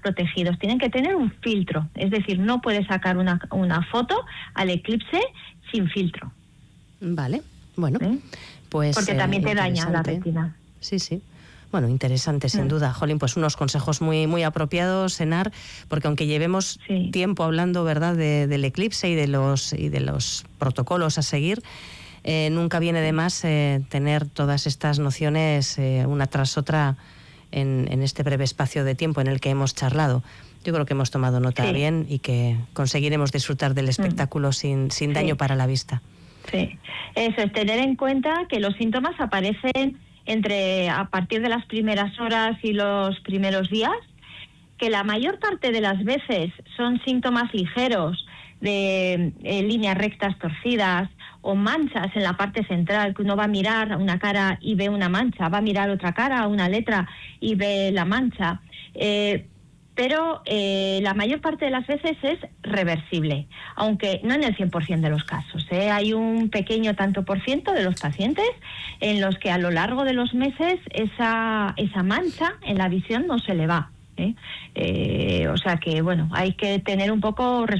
protegidos, tienen que tener un filtro, es decir, no puedes sacar una foto al eclipse sin filtro. Vale, bueno, pues porque también te daña la retina. Sí, sí. Bueno, interesante, sin duda. Jolín, pues unos consejos muy, muy apropiados, Enar, porque aunque llevemos tiempo hablando, ¿verdad?, del eclipse y de los protocolos a seguir, nunca viene de más tener todas estas nociones una tras otra en este breve espacio de tiempo en el que hemos charlado. Yo creo que hemos tomado nota bien y que conseguiremos disfrutar del espectáculo sin daño para la vista. Sí, eso es tener en cuenta que los síntomas aparecen a partir de las primeras horas y los primeros días, que la mayor parte de las veces son síntomas ligeros de líneas rectas torcidas o manchas en la parte central, que uno va a mirar una cara y ve una mancha, va a mirar otra cara, una letra y ve la mancha. Pero la mayor parte de las veces es reversible, aunque no en el 100% de los casos. Hay un pequeño tanto por ciento de los pacientes en los que a lo largo de los meses esa mancha en la visión no se le va. O sea que, bueno, hay que tener un poco